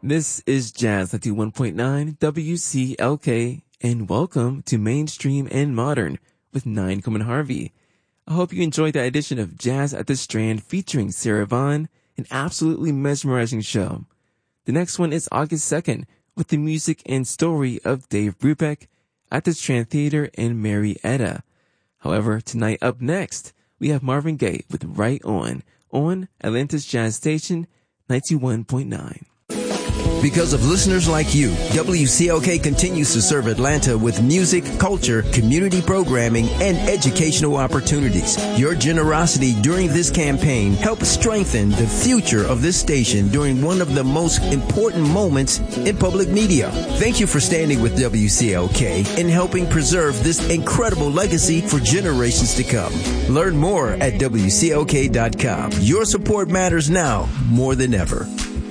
This is Jazz 91.9 WCLK, and welcome to Mainstream and Modern with Nine Coleman Harvey. I hope you enjoyed that edition of Jazz at the Strand featuring Sarah Vaughan, an absolutely mesmerizing show. The next one is August 2nd with the music and story of Dave Brubeck at the Strand Theater in Marietta. However, tonight up next, we have Marvin Gaye with Right On Atlanta's Jazz Station 91.9. Because of listeners like you, WCLK continues to serve Atlanta with music, culture, community programming, and educational opportunities. Your generosity during this campaign helps strengthen the future of this station during one of the most important moments in public media. Thank you for standing with WCLK and helping preserve this incredible legacy for generations to come. Learn more at WCLK.com. Your support matters now more than ever.